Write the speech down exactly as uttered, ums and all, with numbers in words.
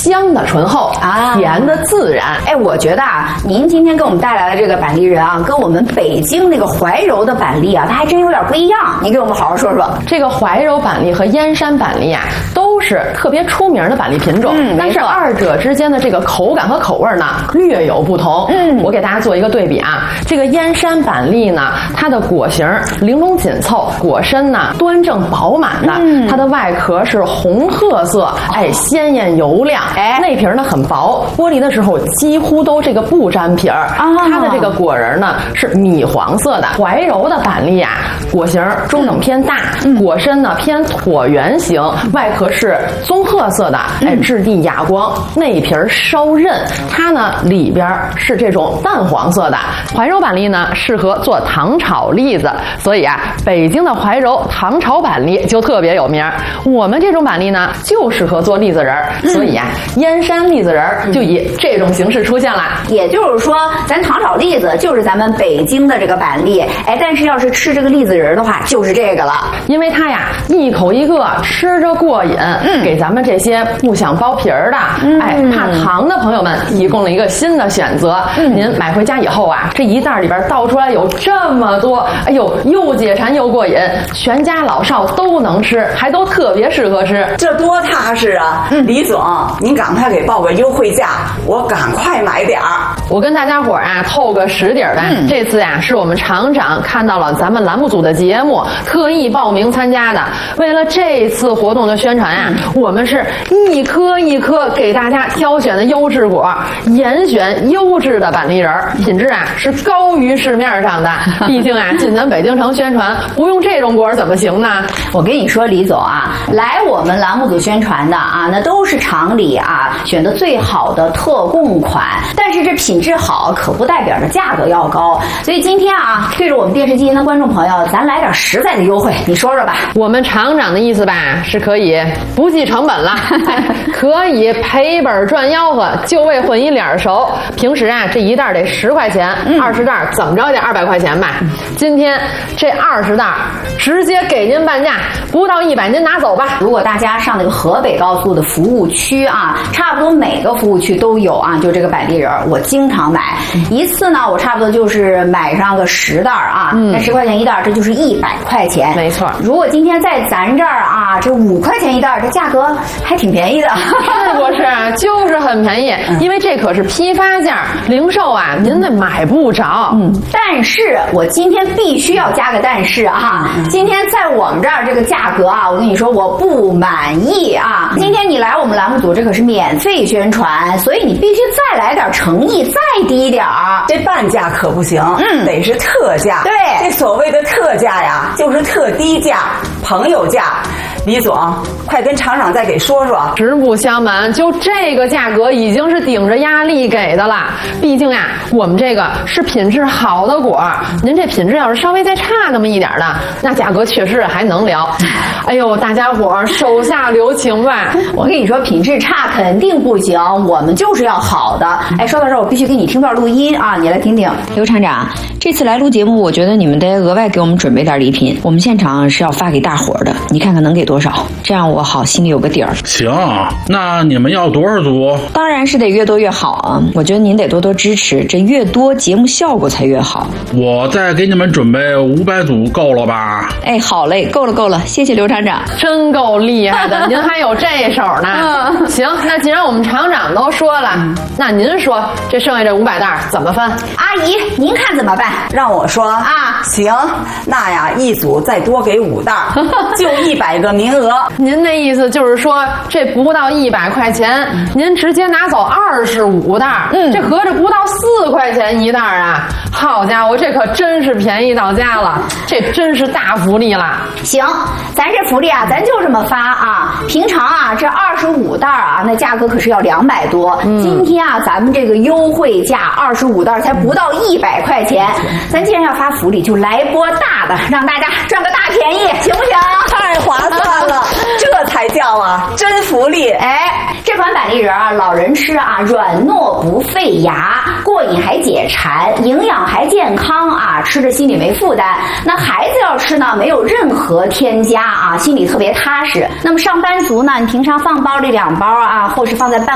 香的醇厚啊，甜的自然。 哎，我觉得啊，您今天给我们带来的这个板栗仁啊，跟我们北京那个怀柔的板栗啊，它还真有点不一样。您给我们好好说说。 这个怀柔板栗和燕山板栗啊，都是特别出名的板栗品种，嗯，但是二者之间的这个口感和口味呢略有不同。嗯，我给大家做一个对比啊，这个燕山板栗呢，它的果形玲珑紧凑，果身呢端正饱满的，嗯、它的外壳是红褐色，哎，鲜艳油亮，哎，内皮呢很薄，剥离的时候几乎都这个不粘皮儿。啊，它的这个果仁呢是米黄色的。怀柔的板栗啊，果形中等偏大，嗯、果身呢偏椭圆形，外壳是棕褐色的，哎，质地哑光，内皮稍韧，它呢里边是这种淡黄色的。怀柔板栗呢适合做糖炒栗子，所以啊，北京的怀柔糖炒板栗就特别有名。我们这种板栗呢就适合做栗子仁儿，嗯、所以啊，燕山栗子仁儿就以这种形式出现了。 也就是说，咱糖炒栗子就是咱们北京的这个板栗，哎，但是要是吃这个栗子仁的话，就是这个了， 因为它呀一口一个，吃着过瘾，嗯，给咱们这些不想剥皮儿的，嗯、哎，怕糖的朋友们提供了一个新的选择。嗯、您买回家以后啊，这一袋里边倒出来有这么多，哎呦，又解馋又过瘾，全家老少都能吃，还都特别适合吃， 这多踏实啊！嗯、李总，您赶快给报个优惠价，我赶快买点儿。 我跟大家伙儿啊透个实底儿呗，嗯、这次呀是我们厂长看到了咱们栏目组的节目，特意报名参加的。为了这次活动的宣传啊，嗯、我们是一颗一颗给大家挑选的优质果，严选优质的板栗仁儿，品质啊是高于市面上的。毕竟啊，进咱北京城宣传，不用这种果怎么行呢？ 我跟你说，李总啊，来我们栏目组宣传的啊，那都是厂里啊选的最好的特供款。但是这品质好，可不代表着价格要高。所以今天啊，对着我们电视机前的观众朋友，咱来点实在的优惠，你说说吧。 我们厂长的意思吧，是可以不计成本了，可以赔本赚吆喝，就为混一脸熟。平时啊，这一袋得十块钱，二十袋怎么着也得二百块钱吧。今天这二十袋直接给您半价，不到一百您拿走吧。 如果大家上那个河北高速的服务区啊，差不多每个服务区都有啊，就这个板栗仁，我经常买，一次呢，我差不多就是买上个十袋啊，那、嗯、十块钱一袋，这就是一百块钱， 没错。 如果今天在咱这儿啊，这五块钱一袋，这价格还挺便宜的， 是不是？就是很便宜，嗯、因为这可是批发价，零售啊，您那买不着。 嗯，但是我今天必须要加个但是啊，嗯、今天在我们这儿这个价格啊，我跟你说我不满意啊。今天你来我们栏目组，这可是免费宣传，所以你必须再来点诚意，再低点儿。 这半价可不行，嗯，得是特价。 对， 这所谓的特价呀，就是特低价、朋友价。李总，快跟厂长再给说说。 实不相瞒，就这个价格已经是顶着压力给的了。毕竟呀，我们这个是品质好的果，您这品质要是稍微再差那么一点的，那价格确实还能聊。哎呦，大家伙儿手下留情吧。 我跟你说，品质差肯定不行，我们就是要好的。哎，说到这儿，我必须给你听段录音啊，你来听听。刘厂长，这次来录节目，我觉得你们得额外给我们准备点礼品，我们现场是要发给大伙儿的，你看看能给多少，这样我好心里有个底儿。 行，那你们要多少组？ 当然是得越多越好啊！我觉得您得多多支持，这越多节目效果才越好。 我再给你们准备五百组，够了吧？ 哎，好嘞，够了够了，谢谢刘厂长， 真够厉害的，您还有这手呢。嗯、行，那既然我们厂长都说了，嗯、那您说这剩下这五百袋怎么分？ 阿姨，您看怎么办？ 让我说啊，行，那呀，一组再多给五袋，就一百个名额。 您的意思就是说，这不到一百块钱，您直接拿走二十五袋，嗯，这合着不到四块钱一袋啊！好家伙，这可真是便宜到家了，这真是大福利了。 行，咱这福利啊，咱就这么发啊。平常啊，这二十五袋啊，那价格可是要两百多。嗯、今天啊，咱们这个优惠价二十五袋才不到一百块钱。咱既然要发福利，就来波大的，让大家赚个大便宜，行不行？ 太划算了，这才叫啊真福利！ 哎，这款板栗仁啊，老人吃啊，软糯不费牙，过瘾还解馋，营养还健康啊，吃着心里没负担。那孩子要吃呢，没有任何添加啊，心里特别踏实。那么上班族呢，你平常放包里两包啊，或是放在办